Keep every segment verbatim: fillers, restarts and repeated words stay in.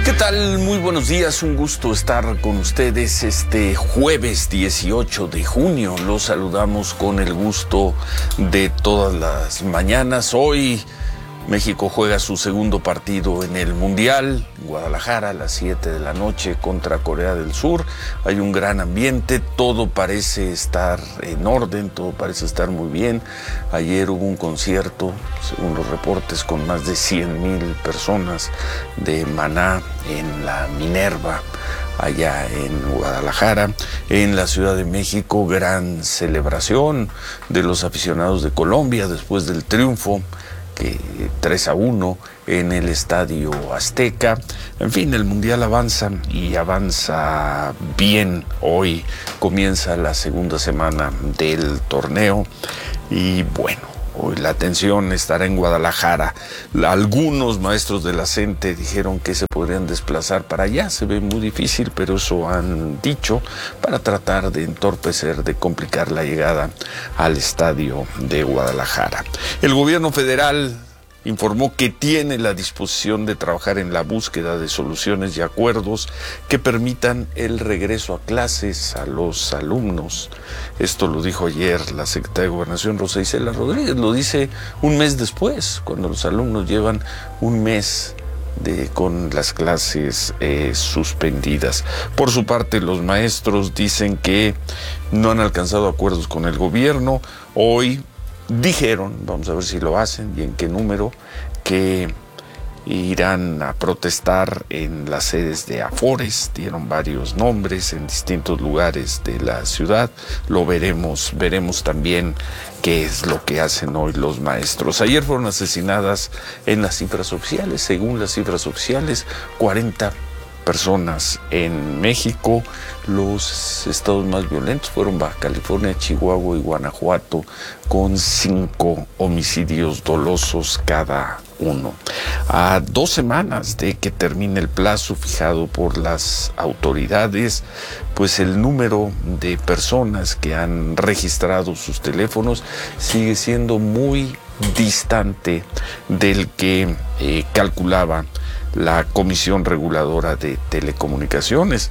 ¿Qué tal? Muy buenos días, un gusto estar con ustedes este jueves dieciocho de junio. Los saludamos con el gusto de todas las mañanas. Hoy México juega su segundo partido en el Mundial, en Guadalajara, a las siete de la noche contra Corea del Sur. Hay un gran ambiente, todo parece estar en orden, todo parece estar muy bien. Ayer hubo un concierto, según los reportes, con más de cien mil personas de Maná en la Minerva, allá en Guadalajara. En la Ciudad de México, gran celebración de los aficionados de Colombia después del triunfo que tres a uno en el Estadio Azteca. En fin, el Mundial avanza y avanza bien. Hoy comienza la segunda semana del torneo y bueno, hoy la atención estará en Guadalajara. Algunos maestros de la CENTE dijeron que se podrían desplazar para allá. Se ve muy difícil, pero eso han dicho para tratar de entorpecer, de complicar la llegada al estadio de Guadalajara. El gobierno federal informó que tiene la disposición de trabajar en la búsqueda de soluciones y acuerdos que permitan el regreso a clases a los alumnos. Esto lo dijo ayer la secretaria de Gobernación, Rosa Isela Rodríguez. Lo dice un mes después, cuando los alumnos llevan un mes de, con las clases eh, suspendidas. Por su parte, los maestros dicen que no han alcanzado acuerdos con el gobierno. Hoy dijeron, vamos a ver si lo hacen y en qué número, que irán a protestar en las sedes de Afores. Dieron varios nombres en distintos lugares de la ciudad. Lo veremos, veremos también qué es lo que hacen hoy los maestros. Ayer fueron asesinadas en las cifras oficiales, según las cifras oficiales, cuarenta personas en México. Los estados más violentos fueron Baja California, Chihuahua y Guanajuato, con cinco homicidios dolosos cada uno. A dos semanas de que termine el plazo fijado por las autoridades, pues el número de personas que han registrado sus teléfonos sigue siendo muy distante del que eh, calculaba la Comisión Reguladora de Telecomunicaciones.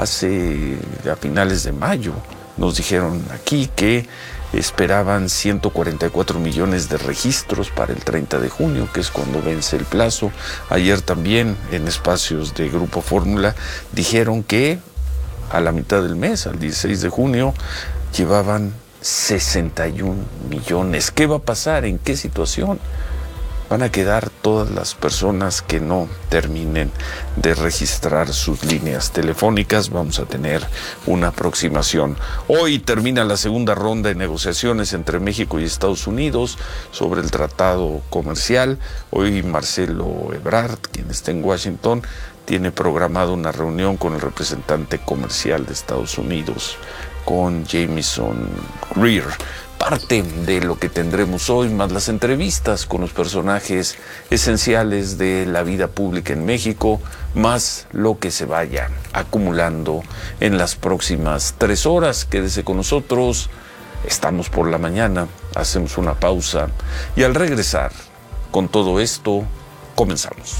Hace, a finales de mayo, nos dijeron aquí que esperaban ciento cuarenta y cuatro millones de registros para el treinta de junio, que es cuando vence el plazo. Ayer también, en espacios de Grupo Fórmula, dijeron que a la mitad del mes, al dieciséis de junio, llevaban sesenta y un millones. ¿Qué va a pasar? ¿En qué situación van a quedar todas las personas que no terminen de registrar sus líneas telefónicas? Vamos a tener una aproximación. Hoy termina la segunda ronda de negociaciones entre México y Estados Unidos sobre el tratado comercial. Hoy Marcelo Ebrard, quien está en Washington, tiene programado una reunión con el representante comercial de Estados Unidos, con Jamieson Greer. Parte de lo que tendremos hoy, más las entrevistas con los personajes esenciales de la vida pública en México, más lo que se vaya acumulando en las próximas tres horas. Quédese con nosotros, estamos por la mañana, hacemos una pausa y al regresar con todo esto, comenzamos.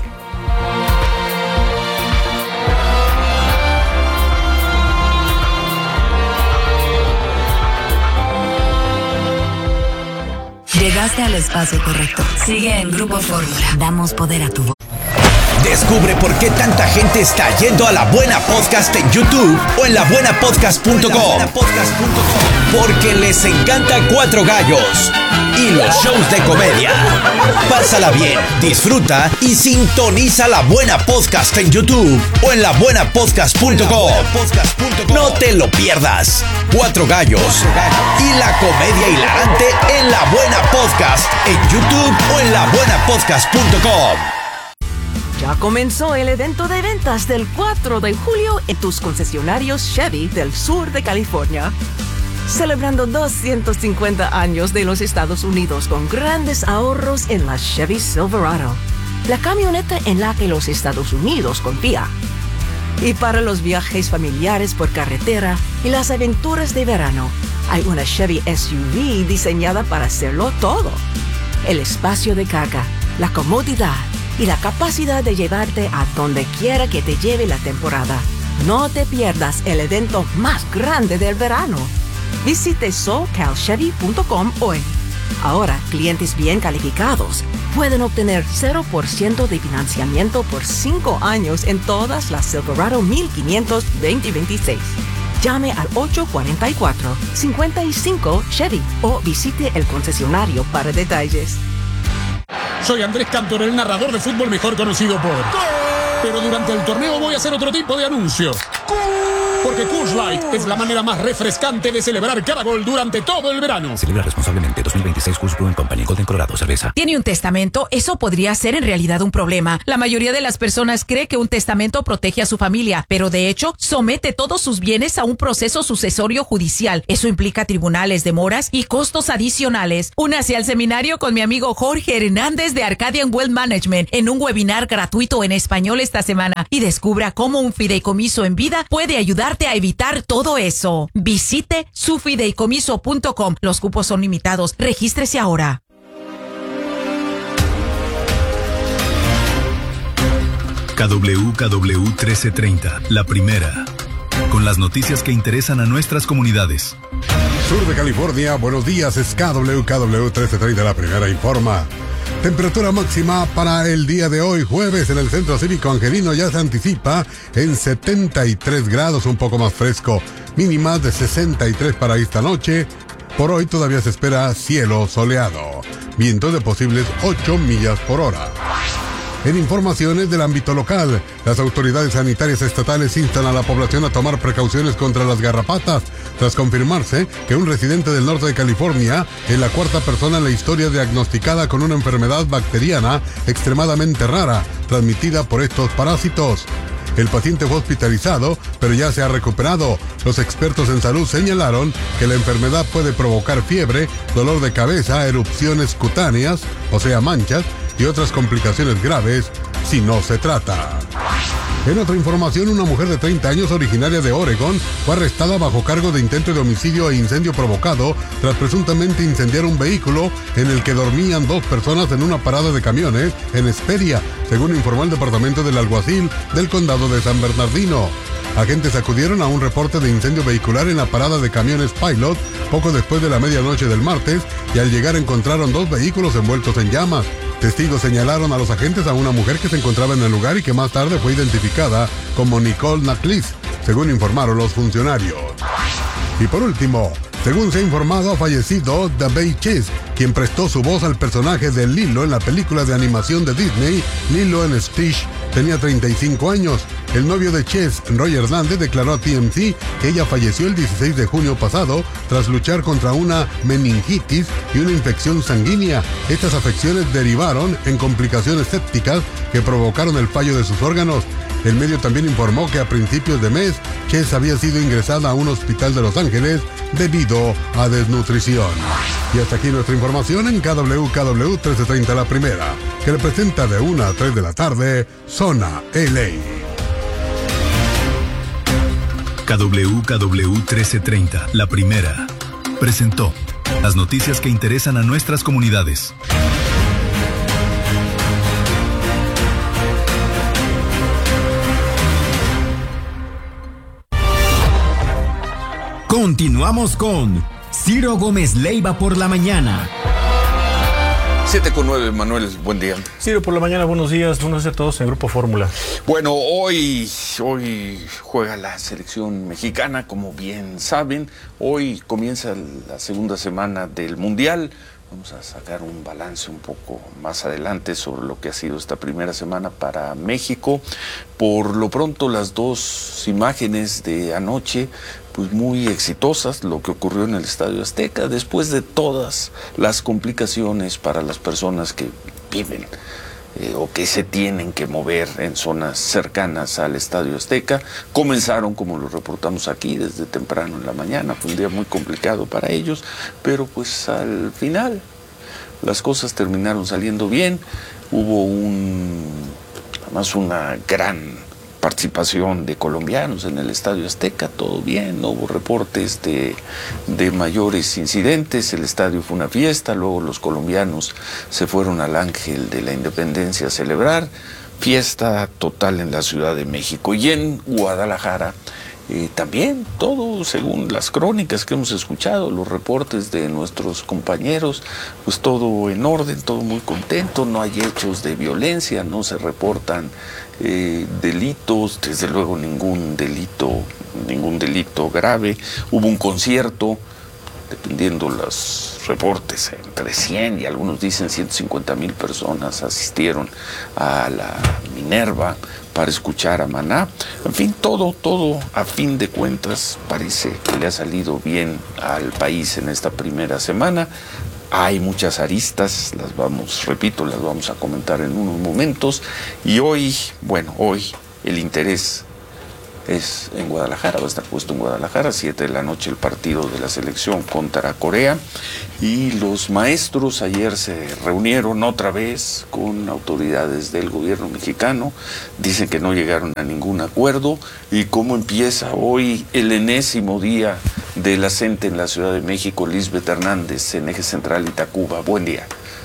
Llegaste al espacio correcto. Sigue en Grupo Fórmula. Damos poder a tu voz. Descubre por qué tanta gente está yendo a La Buena Podcast en YouTube o en la buena podcast punto com. Porque les encanta Cuatro Gallos y los shows de comedia. Pásala bien, disfruta y sintoniza La Buena Podcast en YouTube o en la buena podcast punto com. No te lo pierdas. Cuatro Gallos y la comedia hilarante en La Buena Podcast en YouTube o en la buena podcast punto com. Ya comenzó el evento de ventas del cuatro de julio en tus concesionarios Chevy del sur de California. Celebrando doscientos cincuenta años de los Estados Unidos con grandes ahorros en la Chevy Silverado, la camioneta en la que los Estados Unidos confía. Y para los viajes familiares por carretera y las aventuras de verano, hay una Chevy S U V diseñada para hacerlo todo. El espacio de carga, la comodidad y la capacidad de llevarte a donde quiera que te lleve la temporada. No te pierdas el evento más grande del verano. Visite socal chevy punto com hoy. Ahora, clientes bien calificados pueden obtener cero por ciento de financiamiento por cinco años en todas las Silverado mil quinientos veinte veintiséis. Llame al ocho cuatro cuatro, cinco cinco Chevy o visite el concesionario para detalles. Soy Andrés Cantor, el narrador de fútbol mejor conocido por... ¡Gol! Pero durante el torneo voy a hacer otro tipo de anuncio. ¡Gol! Porque Coors Light es la manera más refrescante de celebrar cada gol durante todo el verano. Celebra responsablemente. Dos mil veintiséis Coors Brewing Company, Golden, Colorado, cerveza. ¿Tiene un testamento? Eso podría ser en realidad un problema. La mayoría de las personas cree que un testamento protege a su familia, pero de hecho somete todos sus bienes a un proceso sucesorio judicial. Eso implica tribunales, demoras y costos adicionales. Únase al seminario con mi amigo Jorge Hernández de Arcadian Wealth Management en un webinar gratuito en español esta semana y descubra cómo un fideicomiso en vida puede ayudarte a evitar todo eso. Visite su fideicomiso punto com. Los cupos son limitados. Regístrese ahora. K W K W trece treinta, la primera. Con las noticias que interesan a nuestras comunidades. Sur de California, buenos días, es K W K W trece treinta, la primera informa. Temperatura máxima para el día de hoy, jueves, en el Centro Cívico Angelino ya se anticipa en setenta y tres grados, un poco más fresco. Mínimas de sesenta y tres para esta noche. Por hoy todavía se espera cielo soleado. Vientos de posibles ocho millas por hora. En informaciones del ámbito local, las autoridades sanitarias estatales instan a la población a tomar precauciones contra las garrapatas, tras confirmarse que un residente del norte de California es la cuarta persona en la historia diagnosticada con una enfermedad bacteriana extremadamente rara, transmitida por estos parásitos. El paciente fue hospitalizado, pero ya se ha recuperado. Los expertos en salud señalaron que la enfermedad puede provocar fiebre, dolor de cabeza, erupciones cutáneas, o sea, manchas, y otras complicaciones graves si no se trata. En otra información, una mujer de treinta años originaria de Oregón fue arrestada bajo cargo de intento de homicidio e incendio provocado tras presuntamente incendiar un vehículo en el que dormían dos personas en una parada de camiones en Hesperia, según informó el departamento del alguacil del condado de San Bernardino. Agentes acudieron a un reporte de incendio vehicular en la parada de camiones Pilot poco después de la medianoche del martes y al llegar encontraron dos vehículos envueltos en llamas. Testigos señalaron a los agentes a una mujer que se encontraba en el lugar y que más tarde fue identificada como Nicole Naclis, según informaron los funcionarios. Y por último, según se ha informado, ha fallecido Davey Chase, quien prestó su voz al personaje de Lilo en la película de animación de Disney, Lilo and Stitch. Tenía treinta y cinco años. El novio de Chase, Roy Hernández, declaró a T M Z que ella falleció el dieciséis de junio pasado tras luchar contra una meningitis y una infección sanguínea. Estas afecciones derivaron en complicaciones sépticas que provocaron el fallo de sus órganos. El medio también informó que a principios de mes, Chase había sido ingresada a un hospital de Los Ángeles debido a desnutrición. Y hasta aquí nuestra información en K W K W trece treinta, la primera, que representa de una a tres de la tarde, Zona L A. K W K W trece treinta, la primera, presentó las noticias que interesan a nuestras comunidades. Continuamos con Ciro Gómez Leiva por la mañana. siete con nueve, Manuel, buen día. Ciro, por la mañana, buenos días, buenos días a todos en Grupo Fórmula. Bueno, hoy, hoy juega la selección mexicana, como bien saben. Hoy comienza la segunda semana del Mundial. Vamos a sacar un balance un poco más adelante sobre lo que ha sido esta primera semana para México. Por lo pronto, las dos imágenes de anoche, pues muy exitosas, lo que ocurrió en el Estadio Azteca, después de todas las complicaciones para las personas que viven eh, o que se tienen que mover en zonas cercanas al Estadio Azteca. Comenzaron, como lo reportamos aquí, desde temprano en la mañana. Fue un día muy complicado para ellos, pero pues al final las cosas terminaron saliendo bien. Hubo un, además una gran participación de colombianos en el Estadio Azteca, todo bien, no hubo reportes de, de mayores incidentes, el estadio fue una fiesta, luego los colombianos se fueron al Ángel de la Independencia a celebrar, fiesta total en la Ciudad de México. Y en Guadalajara Eh, también todo según las crónicas que hemos escuchado, los reportes de nuestros compañeros, pues todo en orden, todo muy contento, no hay hechos de violencia, no se reportan eh, delitos, desde luego ningún delito, ningún delito grave. Hubo un concierto, dependiendo los reportes, entre cien y algunos dicen ciento cincuenta mil personas asistieron a la Minerva para escuchar a Maná. En fin, todo, todo, a fin de cuentas, parece que le ha salido bien al país en esta primera semana. Hay muchas aristas, las vamos, repito, las vamos a comentar en unos momentos. Y hoy, bueno, hoy el interés es en Guadalajara, va a estar puesto en Guadalajara, siete de la noche el partido de la selección contra Corea. Y los maestros ayer se reunieron otra vez con autoridades del gobierno mexicano, dicen que no llegaron a ningún acuerdo. ¿Y cómo empieza hoy el enésimo día de la CENTE en la Ciudad de México? Lisbeth Hernández, en Eje Central y Tacuba, buen día.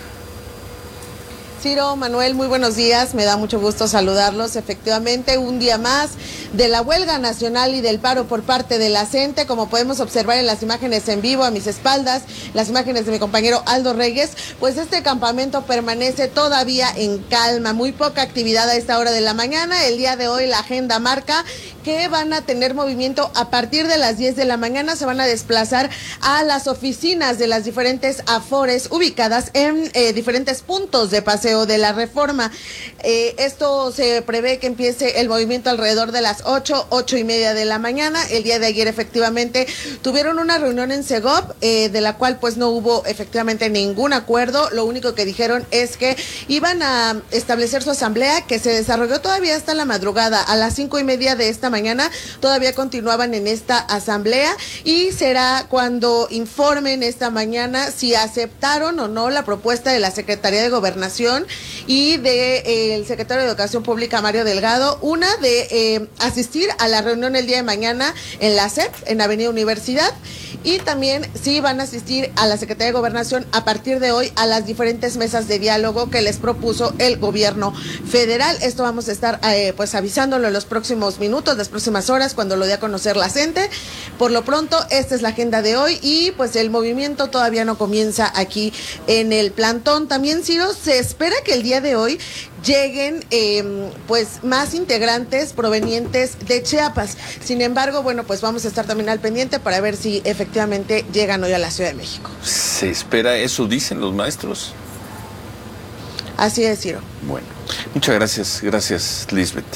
Ciro, Manuel, muy buenos días, me da mucho gusto saludarlos. Efectivamente, un día más de la huelga nacional y del paro por parte de la CENTE, como podemos observar en las imágenes en vivo a mis espaldas, las imágenes de mi compañero Aldo Reyes, pues este campamento permanece todavía en calma, muy poca actividad a esta hora de la mañana. El día de hoy la agenda marca que van a tener movimiento a partir de las diez de la mañana, se van a desplazar a las oficinas de las diferentes afores ubicadas en eh, diferentes puntos de Paseo de la Reforma. Eh, esto se prevé que empiece el movimiento alrededor de las ocho, ocho y media de la mañana. El día de ayer efectivamente tuvieron una reunión en Segov, eh, de la cual pues no hubo efectivamente ningún acuerdo. Lo único que dijeron es que iban a establecer su asamblea, que se desarrolló todavía hasta la madrugada, a las cinco y media de esta mañana, todavía continuaban en esta asamblea y será cuando informen esta mañana si aceptaron o no la propuesta de la Secretaría de Gobernación y de eh, el secretario de Educación Pública, Mario Delgado, una de eh, asistir a la reunión el día de mañana en la C E P, en Avenida Universidad, y también si van a asistir a la Secretaría de Gobernación a partir de hoy a las diferentes mesas de diálogo que les propuso el gobierno federal. Esto vamos a estar eh, pues avisándolo en los próximos minutos, las próximas horas, cuando lo dé a conocer la CENTE. Por lo pronto, esta es la agenda de hoy y pues el movimiento todavía no comienza aquí en el plantón. También, Ciro, se espera que el día de hoy lleguen eh, pues más integrantes provenientes de Chiapas. Sin embargo, bueno, pues vamos a estar también al pendiente para ver si efectivamente llegan hoy a la Ciudad de México. ¿Se espera eso, dicen los maestros? Así es, Ciro. Bueno, muchas gracias, gracias, Lisbeth.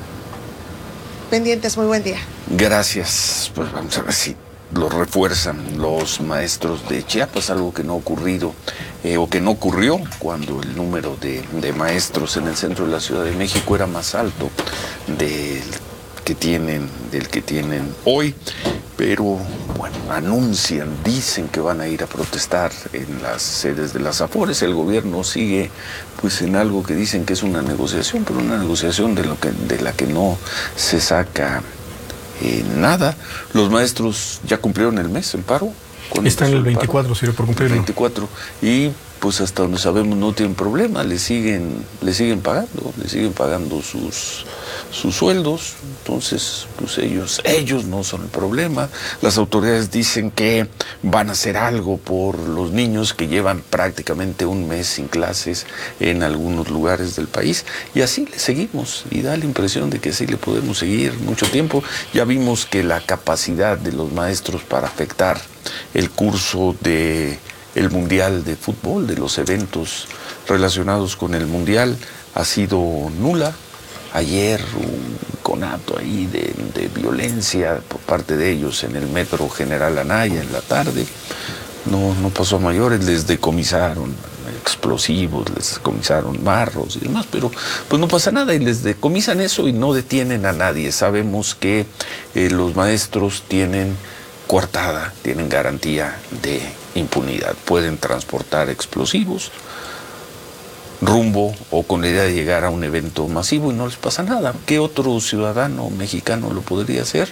Pendientes, muy buen día. Gracias, pues vamos a ver si lo refuerzan los maestros de Chiapas, algo que no ha ocurrido eh, o que no ocurrió cuando el número de, de maestros en el centro de la Ciudad de México era más alto del que tienen, del que tienen hoy. Pero bueno, anuncian, dicen que van a ir a protestar en las sedes de las afores. El gobierno sigue pues en algo que dicen que es una negociación, pero una negociación de lo que de la que no se saca Eh, nada. Los maestros ya cumplieron el mes en paro. Está en el veinticuatro, sirve por cumplirlo. veinticuatro. Y pues hasta donde sabemos no tienen problema, le siguen, le siguen pagando, le siguen pagando sus, sus sueldos. Entonces, pues ellos, ellos no son el problema. Las autoridades dicen que van a hacer algo por los niños que llevan prácticamente un mes sin clases en algunos lugares del país. Y así le seguimos. Y da la impresión de que así le podemos seguir mucho tiempo. Ya vimos que la capacidad de los maestros para afectar el curso de el Mundial de Fútbol, de los eventos relacionados con el Mundial, ha sido nula. Ayer un conato ahí de, de violencia por parte de ellos en el metro General Anaya en la tarde. No, no pasó a mayores, les decomisaron explosivos, les decomisaron marros y demás, pero pues no pasa nada y les decomisan eso y no detienen a nadie. Sabemos que eh, los maestros tienen coartada, tienen garantía de impunidad. Pueden transportar explosivos, rumbo o con la idea de llegar a un evento masivo y no les pasa nada. ¿Qué otro ciudadano mexicano lo podría hacer?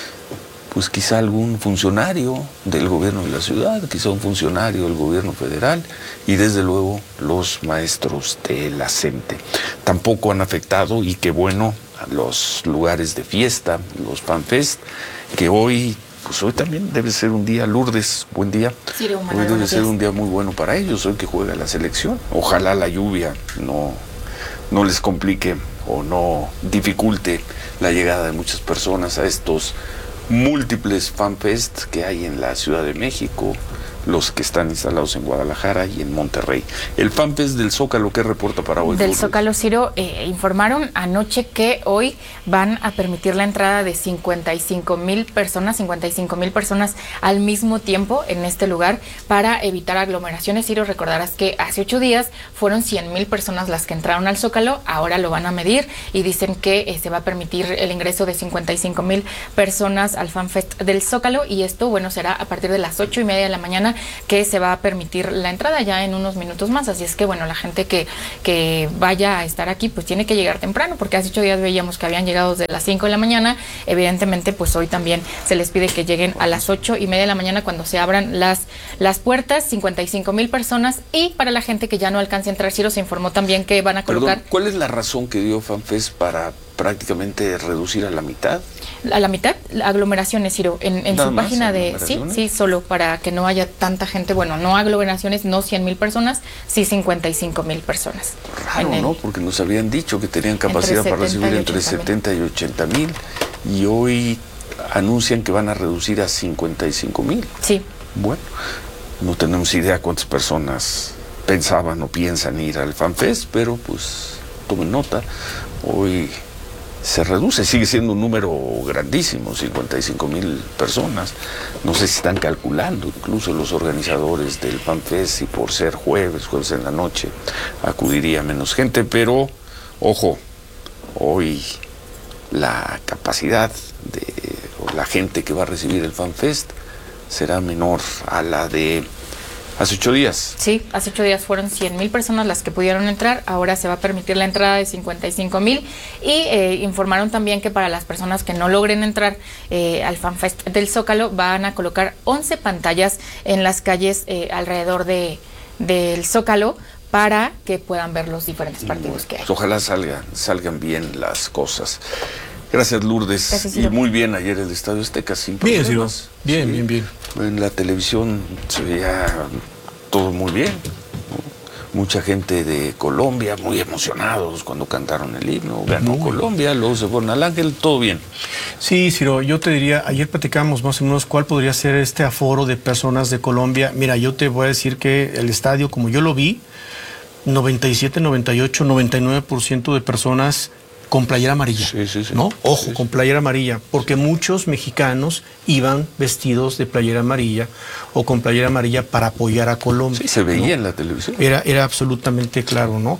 Pues quizá algún funcionario del gobierno de la ciudad, quizá un funcionario del gobierno federal y desde luego los maestros de la CENTE. Tampoco han afectado, y qué bueno, a los lugares de fiesta, los FanFest, que hoy... Pues hoy también debe ser un día, Lourdes, buen día. Sí, hoy debe ser un día muy bueno para ellos, hoy que juega la selección. Ojalá la lluvia no, no les complique o no dificulte la llegada de muchas personas a estos múltiples FanFest que hay en la Ciudad de México, los que están instalados en Guadalajara y en Monterrey. El FanFest del Zócalo, ¿qué reporta para hoy? Del Zócalo, Ciro, eh, informaron anoche que hoy van a permitir la entrada de cincuenta y cinco mil personas, cincuenta y cinco mil personas al mismo tiempo en este lugar para evitar aglomeraciones. Ciro, recordarás que hace ocho días fueron cien mil personas las que entraron al Zócalo, ahora lo van a medir y dicen que eh, se va a permitir el ingreso de cincuenta y cinco mil personas al FanFest del Zócalo, y esto, bueno, será a partir de las ocho y media de la mañana que se va a permitir la entrada ya en unos minutos más. Así es que, bueno, la gente que, que vaya a estar aquí pues tiene que llegar temprano, porque hace ocho días veíamos que habían llegado desde las cinco de la mañana. Evidentemente, pues hoy también se les pide que lleguen a las ocho y media de la mañana cuando se abran las, las puertas. Cincuenta y cinco mil personas, y para la gente que ya no alcance a entrar, Ciro, se informó también que van a colocar... Perdón, ¿cuál es la razón que dio FanFest para prácticamente reducir a la mitad? A la mitad, aglomeraciones, Ciro, en, en su página de... Sí, sí, solo para que no haya tanta gente, bueno, no aglomeraciones, no cien mil personas, sí cincuenta y cinco mil personas. Raro, el, ¿no? Porque nos habían dicho que tenían capacidad para recibir entre setenta y ochenta mil, y hoy anuncian que van a reducir a cincuenta y cinco mil. Sí. Bueno, no tenemos idea cuántas personas pensaban o piensan ir al FanFest, pero pues tomen nota, hoy se reduce, sigue siendo un número grandísimo, cincuenta y cinco mil personas. No sé si están calculando incluso los organizadores del FanFest y por ser jueves, jueves en la noche, acudiría menos gente, pero ojo, hoy la capacidad de o la gente que va a recibir el FanFest será menor a la de hace ocho días. Sí, hace ocho días fueron cien mil personas las que pudieron entrar, ahora se va a permitir la entrada de cincuenta y cinco mil, y eh, informaron también que para las personas que no logren entrar eh, al FanFest del Zócalo van a colocar once pantallas en las calles eh, alrededor de del Zócalo para que puedan ver los diferentes partidos bueno, que hay. Pues ojalá salgan, salgan bien las cosas. Gracias, Lourdes. Gracias, y muy bien ayer el Estadio Azteca, sin bien, problemas. Ciro. Bien, sí. bien, bien. En la televisión se veía todo muy bien, ¿no? Mucha gente de Colombia, muy emocionados cuando cantaron el himno. Ganó muy Colombia, luego se fueron al Ángel, todo bien. Sí, Ciro, yo te diría, ayer platicamos más o menos cuál podría ser este aforo de personas de Colombia. Mira, yo te voy a decir que el estadio, como yo lo vi, noventa y siete, noventa y ocho, noventa y nueve por ciento de personas con playera amarilla, sí, sí, sí. ¿no? Ojo, sí, sí. con playera amarilla, porque muchos mexicanos iban vestidos de playera amarilla o con playera amarilla para apoyar a Colombia. Sí, se veía, ¿no?, en la televisión. Era, era absolutamente claro, ¿no?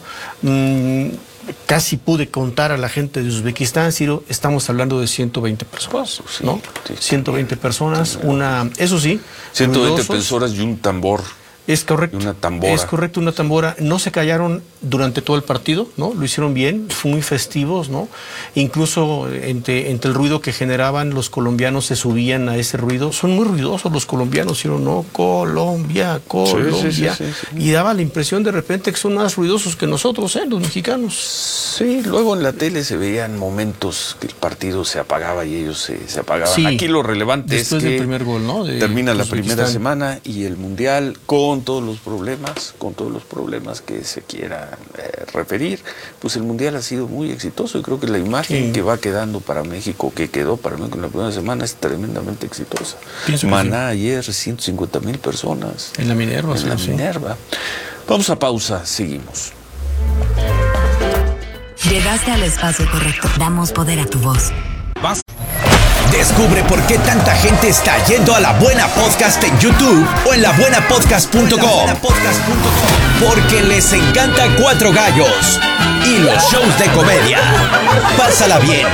Mm, casi pude contar a la gente de Uzbekistán, Ciro, estamos hablando de ciento veinte personas, pues, sí, ¿no? Sí, ciento veinte personas, una, eso sí, ciento veinte personas y un tambor. Es correcto. Una tambora. Es correcto, una tambora. No se callaron durante todo el partido, ¿no? Lo hicieron bien, fue muy festivos, ¿no? Incluso entre, entre el ruido que generaban, los colombianos se subían a ese ruido. Son muy ruidosos los colombianos, ¿sí o no? Colombia, Colombia. Sí, sí, sí, sí. Y daba la impresión de repente que son más ruidosos que nosotros, ¿eh? Los mexicanos. Sí, luego en la tele se veían momentos que el partido se apagaba y ellos se, se apagaban. Sí, aquí lo relevante es que del primer gol, ¿no? De termina la primera semana y el Mundial con con todos los problemas, con todos los problemas que se quieran eh, referir, pues el Mundial ha sido muy exitoso y creo que la imagen sí. que va quedando para México, que quedó para México en la primera semana, es tremendamente exitosa. Pienso Maná sí. ayer, ciento cincuenta mil personas. En la Minerva. En sí, la sí. Minerva. Vamos a pausa, seguimos. Llegaste al espacio correcto. Damos poder a tu voz. Vas. Descubre por qué tanta gente está yendo a La Buena Podcast en YouTube o en la buena podcast punto com. Porque les encanta Cuatro Gallos y los shows de comedia. Pásala bien